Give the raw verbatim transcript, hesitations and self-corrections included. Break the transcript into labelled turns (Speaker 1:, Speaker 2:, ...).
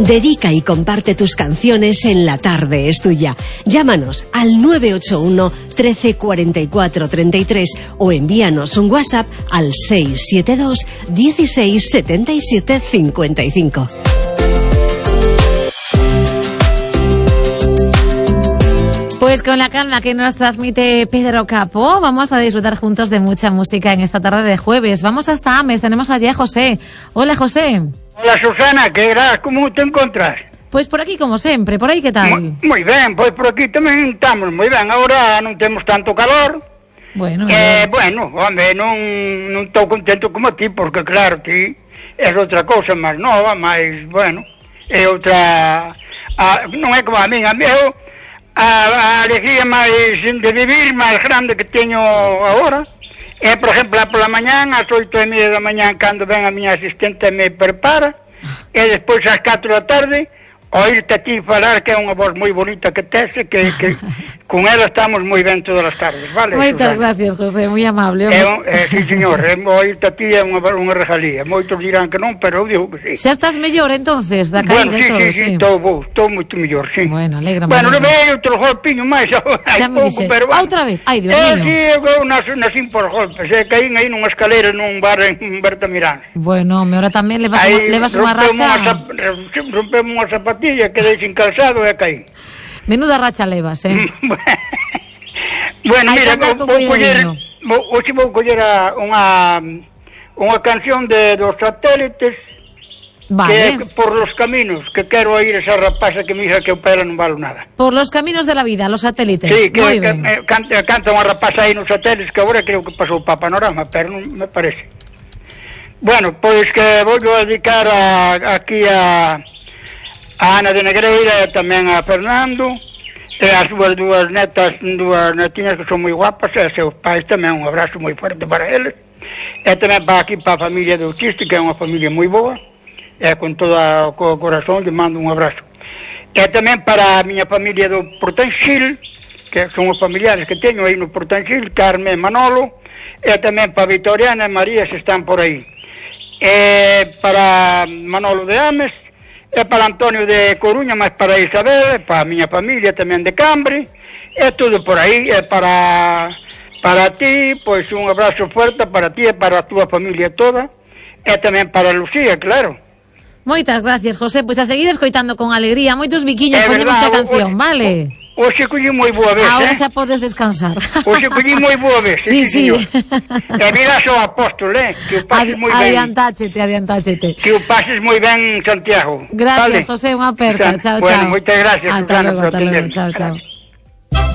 Speaker 1: Dedica y comparte tus canciones en La Tarde es Tuya. Llámanos al nueve ocho uno, trece, cuarenta y cuatro, treinta y tres o envíanos un WhatsApp al seis siete dos, dieciséis, setenta y siete, cincuenta y cinco.
Speaker 2: Pues con la calma que nos transmite Pedro Capó, vamos a disfrutar juntos de mucha música en esta tarde de jueves. Vamos hasta Ames, tenemos allí a José. Hola, José.
Speaker 3: Hola, Susana, ¿qué era? ¿Cómo te encontras?
Speaker 2: Pues por aquí como siempre, por aí que tal?
Speaker 3: Muy, muy ben, pois por aquí tamén estamos moi ben. Agora non temos tanto calor.
Speaker 2: Bueno,
Speaker 3: eh, bueno, home, non non estou contento como ti, porque claro, ti é outra cousa máis nova, máis, bueno, é outra... A, non é como a min, a mí eu, a, a alegría máis de vivir máis grande que teño agora é, por exemplo, pola mañán, ás oito e media da mañán, cando ven a miña asistente me prepara, e despois ás catro da tarde oírte a ti falar, que é unha voz moi bonita que tes, que, que con ela estamos moi ben todas as tardes, vale?
Speaker 2: Moitas gracias, José, moi amable.
Speaker 3: É, é, sí, señor, é, oírte a ti é unha, unha regalía. Moitos dirán que non, pero eu digo que sí.
Speaker 2: Xa estás mellor, entonces, da caída
Speaker 3: bueno,
Speaker 2: sí,
Speaker 3: sí,
Speaker 2: todo,
Speaker 3: sí,
Speaker 2: sí,
Speaker 3: sí, estou bo, estou moito mellor, sí.
Speaker 2: Bueno, alegra.
Speaker 3: Bueno, levei outro golpiño máis, hai pouco,
Speaker 2: dice,
Speaker 3: pero...
Speaker 2: Bueno. Outra vez? Ai, Dios
Speaker 3: eh,
Speaker 2: mío.
Speaker 3: Sí, eu nací, nací por golpes, e caín aí nunha escalera nun bar en Bertamirán.
Speaker 2: Bueno, me ahora tamén levas unha, levas unha racha...
Speaker 3: Rompemos unha zapatilla, quedei sin calzado e caí.
Speaker 2: Menuda racha levas, eh?
Speaker 3: Bueno, hay mira, vou, vou coller, vou, hoxe vou coller a, unha, unha canción de dos Satélites,
Speaker 2: vale.
Speaker 3: Que por los caminos, que quero oír esa rapaza que me dice que o pelo non vale nada.
Speaker 2: Por los caminos de la vida, los Satélites.
Speaker 3: Sí, que,
Speaker 2: Muy
Speaker 3: que
Speaker 2: bien.
Speaker 3: eh, canta, canta unha rapaza aí nos Satélites, que agora creo que pasou para Panorama, pero non me parece. Bueno, pois que vou a dedicar a, aquí a, a Ana de Negreira e tamén a Fernando, e as súas dúas netas, dúas netiñas que son moi guapas, e seus pais tamén, un abrazo moi forte para eles, e tamén para aquí para a familia de Uchiste, que é unha familia moi boa, e con todo o corazón lle mando un abrazo. E tamén para a miña familia do Portanxil, que son os familiares que teño aí no Portanxil, Carmen e Manolo, e tamén para Vitoriana e María, se están por aí. E para Manolo de Ames, e para Antonio de Coruña, máis para Isabel, e para a miña familia tamén de Cambre, e todo por aí, e para para ti, pois un abrazo fuerte para ti e para a túa familia toda, e tamén para Lucía, claro.
Speaker 2: Moitas gracias, José, pois a seguir escoitando con alegría, moitos biquiños, ponemos a canción, o, vale?
Speaker 3: Hoxe collí moi boa vez,
Speaker 2: Ahora
Speaker 3: eh?
Speaker 2: xa podes descansar.
Speaker 3: Hoxe collí moi boa vez,
Speaker 2: sí, sí.
Speaker 3: sí. E mira o apóstol, eh? Que o pases moi ben.
Speaker 2: Adiantáchete, adiantáchete.
Speaker 3: Que o pases moi ben, Santiago.
Speaker 2: Gracias,
Speaker 3: vale?
Speaker 2: José, unha aperta. Chao,
Speaker 3: bueno,
Speaker 2: chao.
Speaker 3: Moitas gracias,
Speaker 2: Hasta
Speaker 3: Susana,
Speaker 2: luego,
Speaker 3: por
Speaker 2: hasta luego.
Speaker 3: atender.
Speaker 2: Chao, chao.